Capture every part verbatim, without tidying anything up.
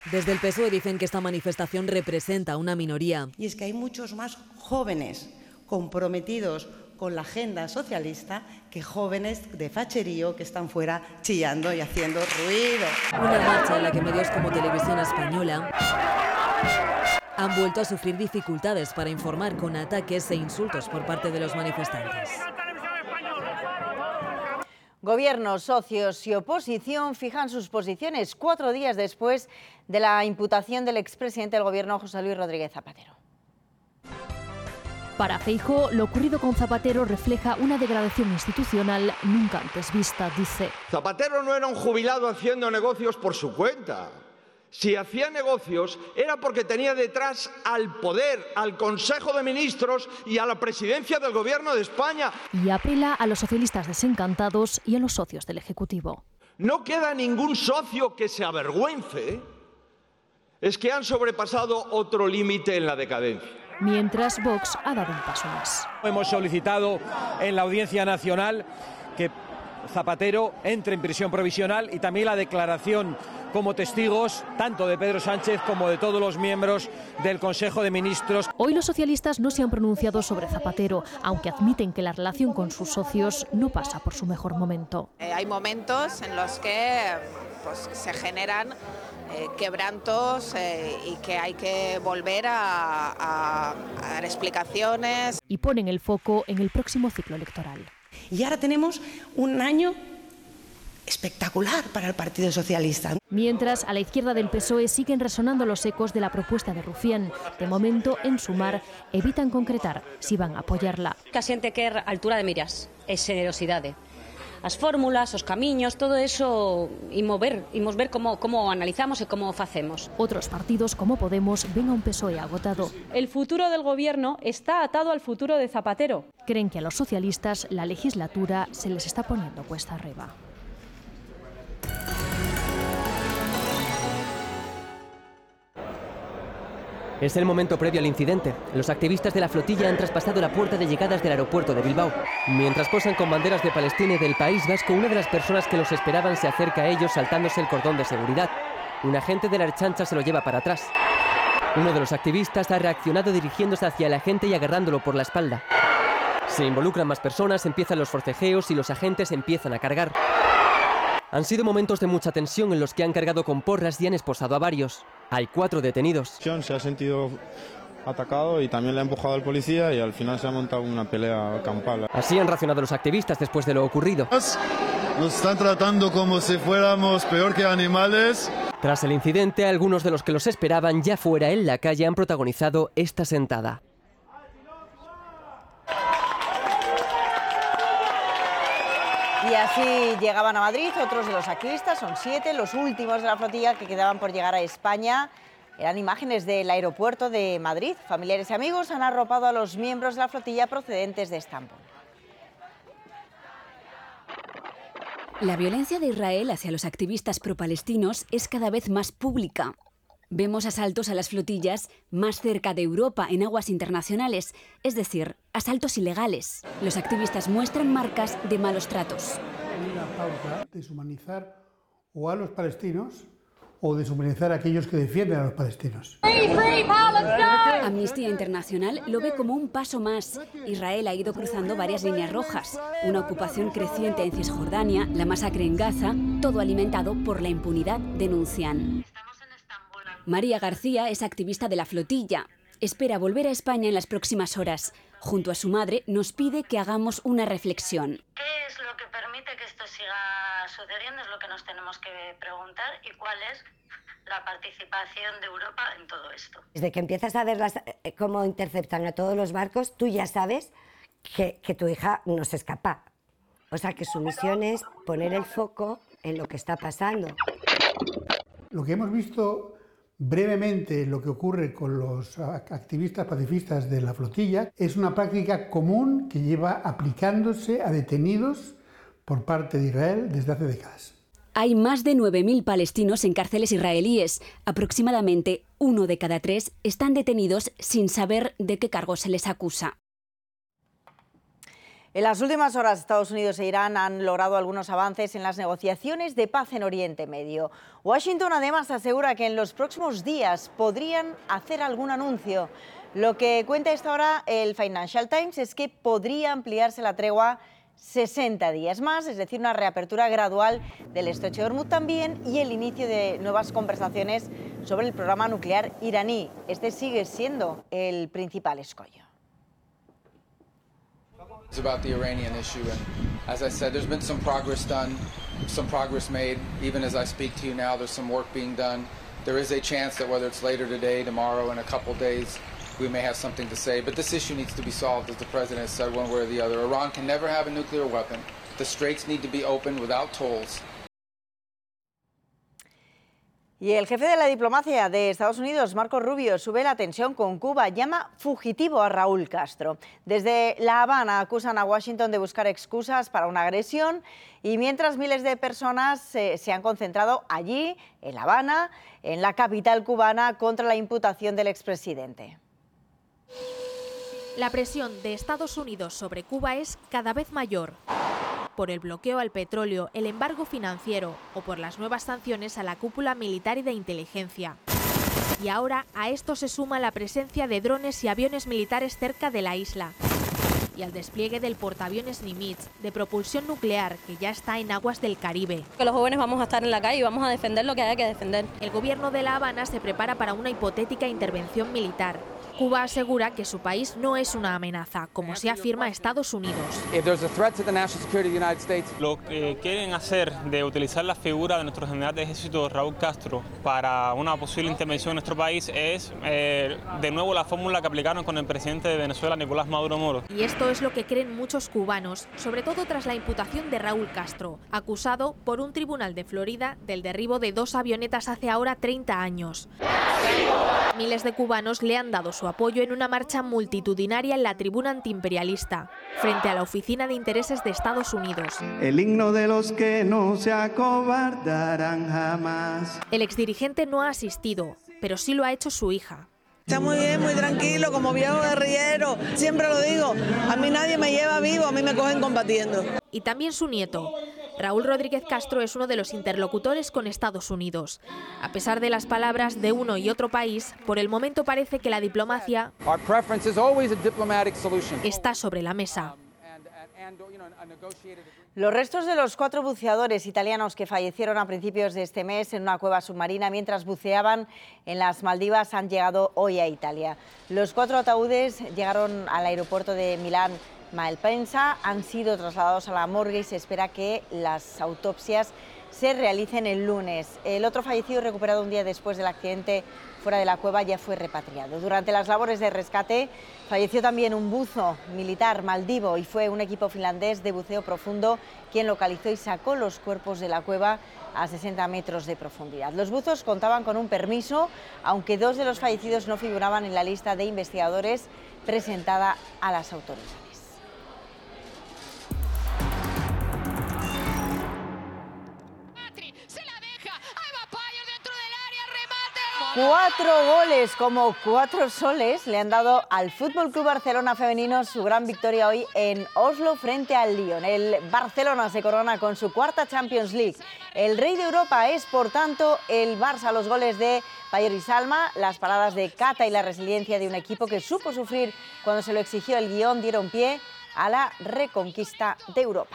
Desde el P S O E dicen que esta manifestación representa una minoría. Y es que hay muchos más jóvenes comprometidos con la agenda socialista que jóvenes de facherío que están fuera chillando y haciendo ruido. Una marcha en la que medios como Televisión Española han vuelto a sufrir dificultades para informar con ataques e insultos por parte de los manifestantes. Gobierno, socios y oposición fijan sus posiciones cuatro días después de la imputación del expresidente del Gobierno, José Luis Rodríguez Zapatero. Para Feijóo, lo ocurrido con Zapatero refleja una degradación institucional nunca antes vista, dice. Zapatero no era un jubilado haciendo negocios por su cuenta. Si hacía negocios era porque tenía detrás al poder, al Consejo de Ministros y a la presidencia del Gobierno de España. Y apela a los socialistas desencantados y a los socios del Ejecutivo. No queda ningún socio que se avergüence. Es que han sobrepasado otro límite en la decadencia. Mientras Vox ha dado un paso más. Hemos solicitado en la Audiencia Nacional que Zapatero entre en prisión provisional y también la declaración como testigos tanto de Pedro Sánchez como de todos los miembros del Consejo de Ministros. Hoy los socialistas no se han pronunciado sobre Zapatero, aunque admiten que la relación con sus socios no pasa por su mejor momento. Eh, hay momentos en los que pues, se generan eh, quebrantos eh, y que hay que volver a, a, a dar explicaciones. Y ponen el foco en el próximo ciclo electoral. Y ahora tenemos un año espectacular para el Partido Socialista. Mientras, a la izquierda del P S O E siguen resonando los ecos de la propuesta de Rufián. De momento, en Sumar, evitan concretar si van a apoyarla. Que siente que é altura de miras, é generosidade. As fórmulas, os camiños, todo eso, imos ver, imos ver como, como analizamos e como facemos. Otros partidos, como Podemos, ven a un P S O E agotado. El futuro del Gobierno está atado al futuro de Zapatero. Creen que a los socialistas la legislatura se les está poniendo cuesta arriba. Es el momento previo al incidente. Los activistas de la flotilla han traspasado la puerta de llegadas del aeropuerto de Bilbao. Mientras posan con banderas de Palestina y del País Vasco, una de las personas que los esperaban se acerca a ellos saltándose el cordón de seguridad. Un agente de la Ertzaintza se lo lleva para atrás. Uno de los activistas ha reaccionado dirigiéndose hacia el agente y agarrándolo por la espalda. Se involucran más personas, empiezan los forcejeos y los agentes empiezan a cargar. Han sido momentos de mucha tensión en los que han cargado con porras y han esposado a varios. Hay cuatro detenidos. Se ha sentido atacado y también le ha empujado al policía y al final se ha montado una pelea campal. Así han reaccionado los activistas después de lo ocurrido. Nos están tratando como si fuéramos peor que animales. Tras el incidente, algunos de los que los esperaban ya fuera en la calle han protagonizado esta sentada. Y así llegaban a Madrid otros de los activistas, son siete, los últimos de la flotilla que quedaban por llegar a España. Eran imágenes del aeropuerto de Madrid. Familiares y amigos han arropado a los miembros de la flotilla procedentes de Estambul. La violencia de Israel hacia los activistas pro-palestinos es cada vez más pública. Vemos asaltos a las flotillas más cerca de Europa, en aguas internacionales, es decir, asaltos ilegales. Los activistas muestran marcas de malos tratos. Hay una pauta de deshumanizar o a los palestinos o deshumanizar a aquellos que defienden a los palestinos. Amnistía Internacional lo ve como un paso más. Israel ha ido cruzando varias líneas rojas. Una ocupación creciente en Cisjordania, la masacre en Gaza, todo alimentado por la impunidad, denuncian. María García es activista de la flotilla. Espera volver a España en las próximas horas. Junto a su madre nos pide que hagamos una reflexión. ¿Qué es lo que permite que esto siga sucediendo? Es lo que nos tenemos que preguntar. ¿Y cuál es la participación de Europa en todo esto? Desde que empiezas a ver las, eh, cómo interceptan a todos los barcos, tú ya sabes que, que tu hija no se escapa. O sea, que su misión es poner el foco en lo que está pasando. Lo que hemos visto brevemente, lo que ocurre con los activistas pacifistas de la flotilla, es una práctica común que lleva aplicándose a detenidos por parte de Israel desde hace décadas. Hay más de nueve mil palestinos en cárceles israelíes. Aproximadamente uno de cada tres están detenidos sin saber de qué cargo se les acusa. En las últimas horas, Estados Unidos e Irán han logrado algunos avances en las negociaciones de paz en Oriente Medio. Washington además asegura que en los próximos días podrían hacer algún anuncio. Lo que cuenta a esta hora el Financial Times es que podría ampliarse la tregua sesenta días más, es decir, una reapertura gradual del estrecho de Hormuz también y el inicio de nuevas conversaciones sobre el programa nuclear iraní. Este sigue siendo el principal escollo. It's about the Iranian issue, and as I said, there's been some progress done, some progress made. Even as I speak to you now, there's some work being done. There is a chance that whether it's later today, tomorrow, in a couple days, we may have something to say. But this issue needs to be solved, as the President has said, one way or the other. Iran can never have a nuclear weapon. The straits need to be opened without tolls. Y el jefe de la diplomacia de Estados Unidos, Marco Rubio, sube la tensión con Cuba, llama fugitivo a Raúl Castro. Desde La Habana acusan a Washington de buscar excusas para una agresión y mientras miles de personas se, se han concentrado allí, en La Habana, en la capital cubana, contra la imputación del expresidente. La presión de Estados Unidos sobre Cuba es cada vez mayor, por el bloqueo al petróleo, el embargo financiero o por las nuevas sanciones a la cúpula militar y de inteligencia. Y ahora a esto se suma la presencia de drones y aviones militares cerca de la isla y al despliegue del portaaviones Nimitz de propulsión nuclear que ya está en aguas del Caribe. Que los jóvenes vamos a estar en la calle y vamos a defender lo que haya que defender. El gobierno de La Habana se prepara para una hipotética intervención militar. Cuba asegura que su país no es una amenaza, como se afirma Estados Unidos. Lo que quieren hacer de utilizar la figura de nuestro general de ejército Raúl Castro para una posible intervención en nuestro país es eh, de nuevo la fórmula que aplicaron con el presidente de Venezuela, Nicolás Maduro Moro. Y esto es lo que creen muchos cubanos, sobre todo tras la imputación de Raúl Castro, acusado por un tribunal de Florida del derribo de dos avionetas hace ahora treinta años. Miles de cubanos le han dado su apoyo en una marcha multitudinaria en la tribuna antiimperialista, frente a la Oficina de Intereses de Estados Unidos. El himno de los que no se acobardarán jamás. El exdirigente no ha asistido, pero sí lo ha hecho su hija. Está muy bien, muy tranquilo, como viejo guerrillero. Siempre lo digo, a mí nadie me lleva vivo, a mí me cogen combatiendo. Y también su nieto. Raúl Rodríguez Castro es uno de los interlocutores con Estados Unidos. A pesar de las palabras de uno y otro país, por el momento parece que la diplomacia está sobre la mesa. Los restos de los cuatro buceadores italianos que fallecieron a principios de este mes en una cueva submarina mientras buceaban en las Maldivas han llegado hoy a Italia. Los cuatro ataúdes llegaron al aeropuerto de Milán Malpensa, han sido trasladados a la morgue y se espera que las autopsias se realicen el lunes. El otro fallecido, recuperado un día después del accidente fuera de la cueva, ya fue repatriado. Durante las labores de rescate falleció también un buzo militar maldivo y fue un equipo finlandés de buceo profundo quien localizó y sacó los cuerpos de la cueva a sesenta metros de profundidad. Los buzos contaban con un permiso, aunque dos de los fallecidos no figuraban en la lista de investigadores presentada a las autoridades. Cuatro goles como cuatro soles le han dado al F C Barcelona femenino su gran victoria hoy en Oslo frente al Lyon. El Barcelona se corona con su cuarta Champions League. El rey de Europa es, por tanto, el Barça. Los goles de Bayer y Salma, las paradas de Cata y la resiliencia de un equipo que supo sufrir cuando se lo exigió el guión, dieron pie a la reconquista de Europa.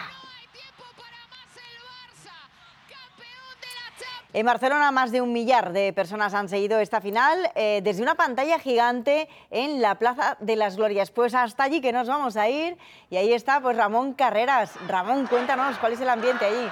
En Barcelona, más de un millar de personas han seguido esta final eh, desde una pantalla gigante en la Plaza de las Glorias. Pues hasta allí que nos vamos a ir y ahí está pues Ramón Carreras. Ramón, cuéntanos, ¿cuál es el ambiente allí?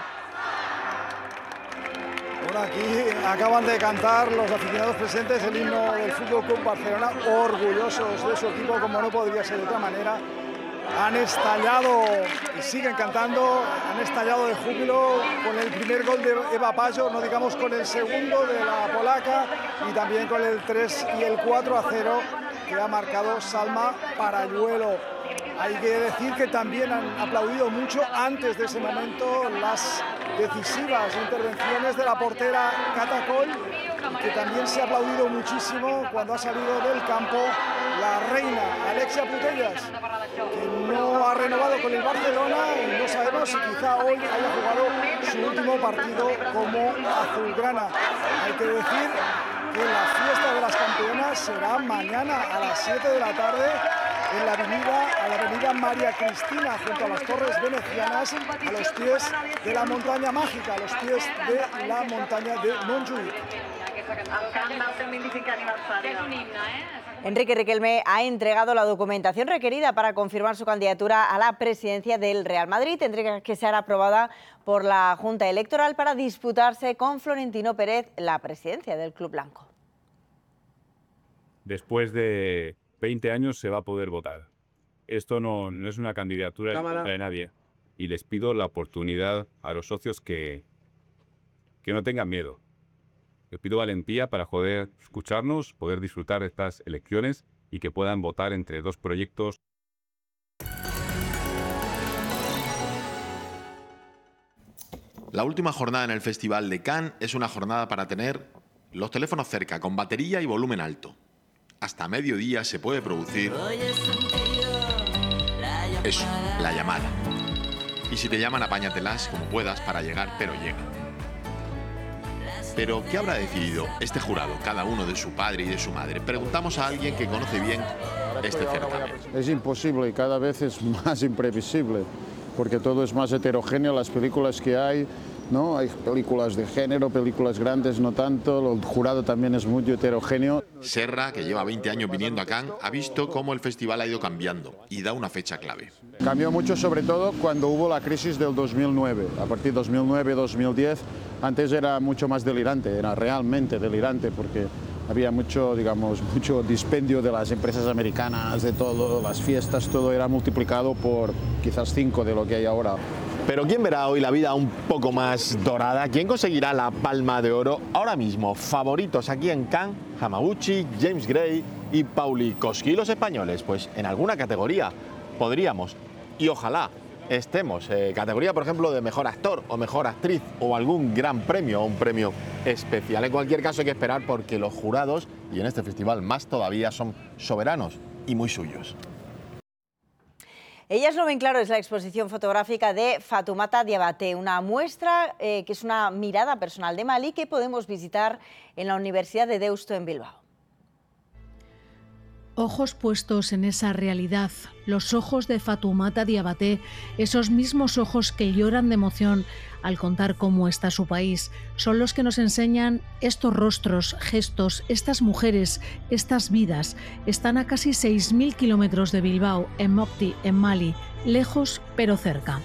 Bueno, aquí acaban de cantar los aficionados presentes el himno del F C Barcelona, orgullosos de su equipo, como no podría ser de otra manera. Han estallado y siguen cantando, han estallado de júbilo con el primer gol de Eva Pajo, no digamos con el segundo de la polaca y también con el tres y el cuatro a cero que ha marcado Salma Paralluelo. Hay que decir que también han aplaudido mucho antes de ese momento las decisivas intervenciones de la portera Cata Coll, y que también se ha aplaudido muchísimo cuando ha salido del campo la reina Alexia Putellas, que no ha renovado con el Barcelona y no sabemos si quizá hoy haya jugado su último partido como azulgrana. Hay que decir que la fiesta de las campeonas será mañana a las siete de la tarde en la avenida, a la avenida María Cristina, junto a las Torres Venecianas, a los pies de la montaña mágica, a los pies de la montaña de Montjuïc. Enrique Riquelme ha entregado la documentación requerida para confirmar su candidatura a la presidencia del Real Madrid. Tendrá que ser aprobada por la Junta Electoral para disputarse con Florentino Pérez la presidencia del club blanco. Después de veinte años se va a poder votar. Esto no, no es una candidatura de nadie. Y les pido la oportunidad a los socios que, que no tengan miedo. Les pido valentía para poder escucharnos, poder disfrutar de estas elecciones y que puedan votar entre dos proyectos. La última jornada en el Festival de Cannes es una jornada para tener los teléfonos cerca, con batería y volumen alto. Hasta mediodía se puede producir eso, la llamada. Y si te llaman, apáñatelas como puedas para llegar, pero llega. Pero, ¿qué habrá decidido este jurado, cada uno de su padre y de su madre? Preguntamos a alguien que conoce bien este certamen. Es imposible y cada vez es más imprevisible, porque todo es más heterogéneo, las películas que hay, ¿no? Hay películas de género, películas grandes no tanto, el jurado también es muy heterogéneo. Serra, que lleva veinte años viniendo a Cannes, ha visto cómo el festival ha ido cambiando y da una fecha clave. Cambió mucho sobre todo cuando hubo la crisis del dos mil nueve, a partir de dos mil nueve dos mil diez, antes era mucho más delirante, era realmente delirante porque había mucho, digamos, mucho dispendio de las empresas americanas, de todo, las fiestas, todo era multiplicado por quizás cinco de lo que hay ahora. Pero ¿quién verá hoy la vida un poco más dorada? ¿Quién conseguirá la Palma de Oro? Ahora mismo, favoritos aquí en Cannes, Hamaguchi, James Gray y Pauli Koski. ¿Y los españoles? Pues en alguna categoría podríamos, y ojalá estemos, eh, categoría por ejemplo de mejor actor o mejor actriz o algún gran premio o un premio especial. En cualquier caso hay que esperar porque los jurados, y en este festival más todavía, son soberanos y muy suyos. Ellas lo ven claro, es la exposición fotográfica de Fatoumata Diabaté, una muestra eh, que es una mirada personal de Malí que podemos visitar en la Universidad de Deusto en Bilbao. Ojos puestos en esa realidad, los ojos de Fatoumata Diabaté, esos mismos ojos que lloran de emoción al contar cómo está su país, son los que nos enseñan estos rostros, gestos, estas mujeres, estas vidas. Están a casi seis mil kilómetros de Bilbao, en Mopti, en Mali, lejos pero cerca.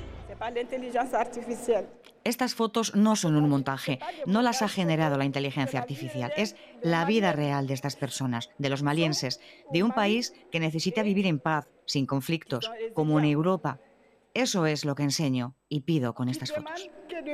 Estas fotos no son un montaje, no las ha generado la inteligencia artificial, es la vida real de estas personas, de los malienses, de un país que necesita vivir en paz, sin conflictos, como en Europa. Eso es lo que enseño y pido con estas fotos.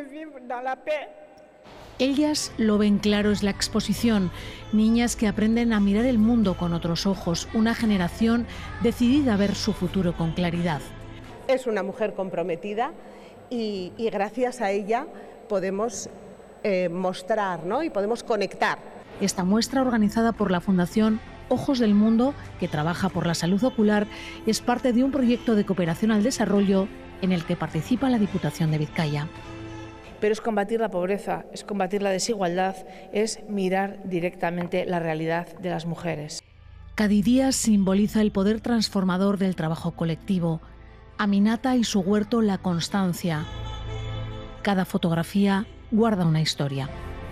Ellas lo ven claro, es la exposición. Niñas que aprenden a mirar el mundo con otros ojos, una generación decidida a ver su futuro con claridad. Es una mujer comprometida y, y gracias a ella podemos eh, mostrar, ¿no? Y podemos conectar. Esta muestra, organizada por la Fundación Ojos del Mundo, que trabaja por la salud ocular, es parte de un proyecto de cooperación al desarrollo en el que participa la Diputación de Vizcaya. Pero es combatir la pobreza, es combatir la desigualdad, es mirar directamente la realidad de las mujeres. Cada día simboliza el poder transformador del trabajo colectivo. Aminata y su huerto, la constancia. Cada fotografía guarda una historia.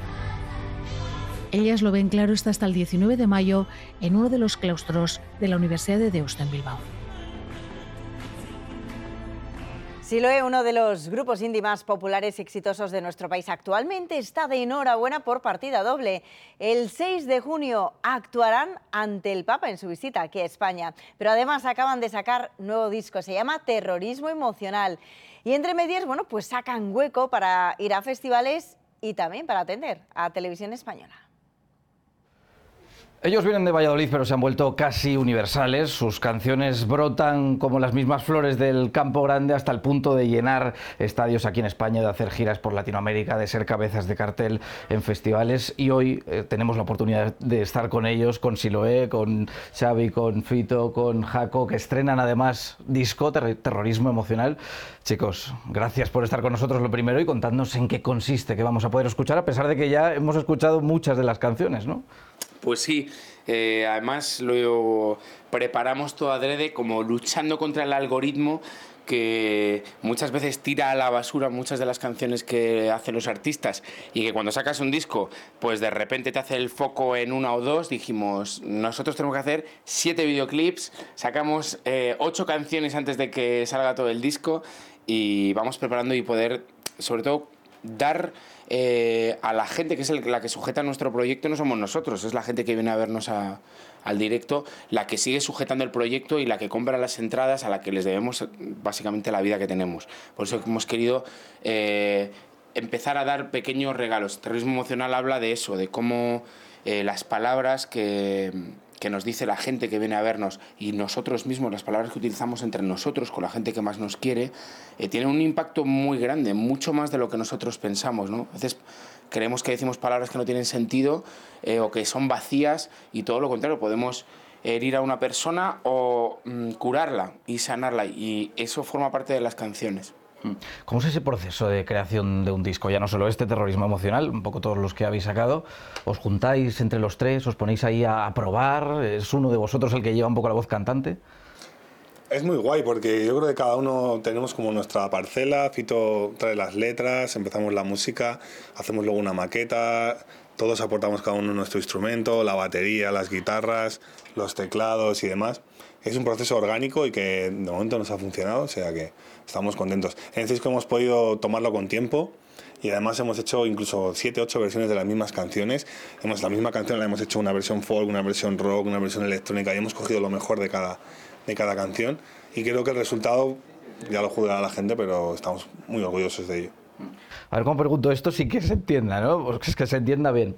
Ellas lo ven claro, está hasta el diecinueve de mayo en uno de los claustros de la Universidad de Deusto en Bilbao. Siloé, uno de los grupos indie más populares y exitosos de nuestro país actualmente, está de enhorabuena por partida doble. El seis de junio actuarán ante el Papa en su visita aquí a España, pero además acaban de sacar nuevo disco, se llama Terrorismo Emocional. Y entre medias, bueno, pues sacan hueco para ir a festivales y también para atender a Televisión Española. Ellos vienen de Valladolid, pero se han vuelto casi universales. Sus canciones brotan como las mismas flores del Campo Grande hasta el punto de llenar estadios aquí en España, de hacer giras por Latinoamérica, de ser cabezas de cartel en festivales. Y hoy eh, tenemos la oportunidad de estar con ellos, con Siloé, con Xavi, con Fito, con Jaco, que estrenan además disco, ter Terrorismo Emocional. Chicos, gracias por estar con nosotros lo primero y contadnos en qué consiste, que vamos a poder escuchar, a pesar de que ya hemos escuchado muchas de las canciones, ¿no? Pues sí, eh, además lo preparamos todo adrede, como luchando contra el algoritmo que muchas veces tira a la basura muchas de las canciones que hacen los artistas, y que cuando sacas un disco pues de repente te hace el foco en una o dos. Dijimos, nosotros tenemos que hacer siete videoclips, sacamos eh, ocho canciones antes de que salga todo el disco, y vamos preparando y poder sobre todo dar eh, a la gente que es el, la que sujeta nuestro proyecto. No somos nosotros, es la gente que viene a vernos a, al directo, la que sigue sujetando el proyecto y la que compra las entradas, a la que les debemos básicamente la vida que tenemos. Por eso hemos querido eh, empezar a dar pequeños regalos. Terrorismo Emocional habla de eso, de cómo eh, las palabras que... que nos dice la gente que viene a vernos, y nosotros mismos, las palabras que utilizamos entre nosotros con la gente que más nos quiere, eh, tienen un impacto muy grande, mucho más de lo que nosotros pensamos, ¿no? A veces creemos que decimos palabras que no tienen sentido eh, o que son vacías, y todo lo contrario, podemos herir a una persona o mm, curarla y sanarla, y eso forma parte de las canciones. ¿Cómo es ese proceso de creación de un disco? Ya no solo este, Terrorismo Emocional, un poco todos los que habéis sacado. ¿Os juntáis entre los tres? ¿Os ponéis ahí a, a probar? ¿Es uno de vosotros el que lleva un poco la voz cantante? Es muy guay, porque yo creo que cada uno tenemos como nuestra parcela. Fito trae las letras, empezamos la música, hacemos luego una maqueta, todos aportamos cada uno nuestro instrumento, la batería, las guitarras, los teclados y demás. Es un proceso orgánico y que de momento nos ha funcionado, o sea que estamos contentos. En el disco hemos podido tomarlo con tiempo, y además hemos hecho incluso siete, ocho versiones de las mismas canciones. Hemos, la misma canción la hemos hecho una versión folk, una versión rock, una versión electrónica, y hemos cogido lo mejor de cada, de cada canción, y creo que el resultado ya lo juzgará la gente, pero estamos muy orgullosos de ello. A ver, como pregunto esto, sí que se entienda, ¿no? Porque es que se entienda bien.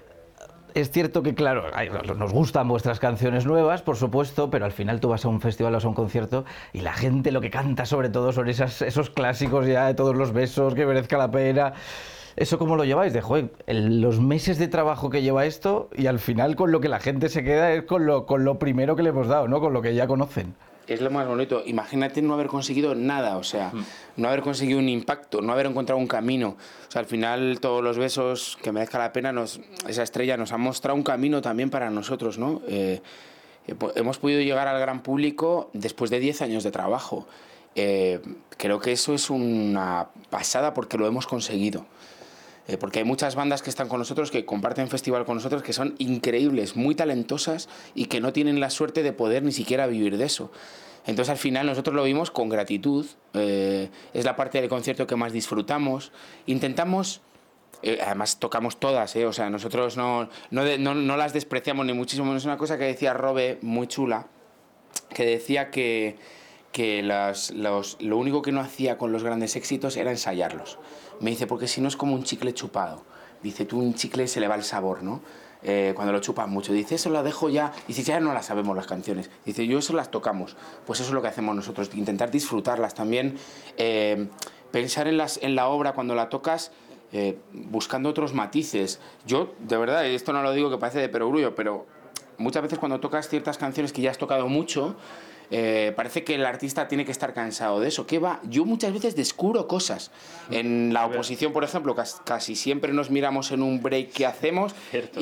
Es cierto que, claro, nos gustan vuestras canciones nuevas, por supuesto, pero al final tú vas a un festival o a un concierto y la gente lo que canta sobre todo son esas, esos clásicos ya de todos los besos, que merezca la pena. ¿Eso cómo lo lleváis? De, joder, el, los meses de trabajo que lleva esto, y al final con lo que la gente se queda es con lo, con lo primero que le hemos dado, ¿no? Con lo que ya conocen. Es lo más bonito. Imagínate no haber conseguido nada, o sea, mm. no haber conseguido un impacto, no haber encontrado un camino. O sea, al final todos los besos, que merezca la pena, nos, esa estrella nos ha mostrado un camino también para nosotros, ¿no? Eh, eh, hemos podido llegar al gran público después de diez años de trabajo. Eh, creo que eso es una pasada, porque lo hemos conseguido. Eh, porque hay muchas bandas que están con nosotros, que comparten festival con nosotros, que son increíbles, muy talentosas, y que no tienen la suerte de poder ni siquiera vivir de eso. Entonces al final nosotros lo vimos con gratitud, eh, es la parte del concierto que más disfrutamos. Intentamos, eh, además tocamos todas, eh, o sea, nosotros no, no, de, no, no las despreciamos ni muchísimo menos. Es una cosa que decía Robe, muy chula, que decía que, que las, los, lo único que no hacía con los grandes éxitos era ensayarlos. Me dice, porque si no es como un chicle chupado. Dice, tú un chicle se le va el sabor, ¿no? Eh, cuando lo chupas mucho. Dice, eso lo dejo ya. Dice, ya no las sabemos las canciones. Dice, yo eso las tocamos. Pues eso es lo que hacemos nosotros, intentar disfrutarlas también. Eh, pensar en, las, en la obra cuando la tocas, eh, buscando otros matices. Yo, de verdad, esto no lo digo que parece de perogrullo, pero muchas veces cuando tocas ciertas canciones que ya has tocado mucho, Eh, parece que el artista tiene que estar cansado de eso. ¿Qué va? Yo muchas veces descubro cosas. En la oposición, por ejemplo, casi siempre nos miramos en un break que hacemos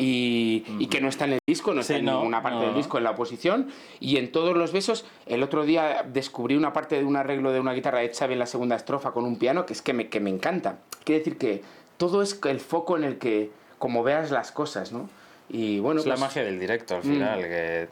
y, y que no está en el disco, no está sí, en no, ninguna parte no. del disco en la oposición. Y en todos los besos, el otro día descubrí una parte de un arreglo de una guitarra de Xavi en la segunda estrofa con un piano que es que me, que me encanta. Quiere decir que todo es el foco en el que, como veas las cosas, ¿no? Y bueno, es pues, la magia del directo al final, mm. que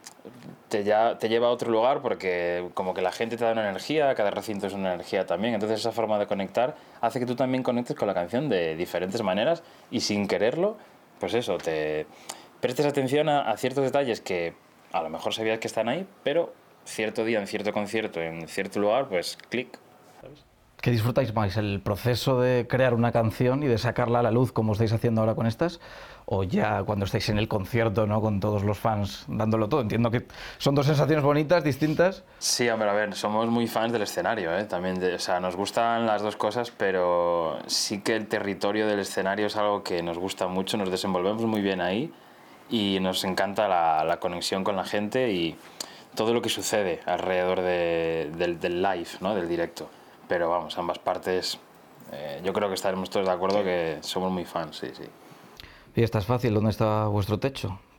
te, ya, te lleva a otro lugar, porque como que la gente te da una energía, cada recinto es una energía también, entonces esa forma de conectar hace que tú también conectes con la canción de diferentes maneras, y sin quererlo, pues eso, te prestes atención a, a ciertos detalles que a lo mejor sabías que están ahí, pero cierto día, en cierto concierto, en cierto lugar, pues clic, ¿sabes? ¿Qué disfrutáis más? ¿El proceso de crear una canción y de sacarla a la luz como estáis haciendo ahora con estas? ¿O ya cuando estáis en el concierto, ¿no?, con todos los fans dándolo todo? Entiendo que son dos sensaciones bonitas, distintas. Sí, hombre, a ver, somos muy fans del escenario, ¿eh? También, de, o sea, nos gustan las dos cosas, pero sí que el territorio del escenario es algo que nos gusta mucho, nos desenvolvemos muy bien ahí y nos encanta la, la conexión con la gente y todo lo que sucede alrededor de, del, del live, ¿no?, del directo. Pero vamos, ambas partes, eh, yo creo que estaremos todos de acuerdo que somos muy fans, sí, sí. Y esta es fácil, ¿dónde está vuestro techo?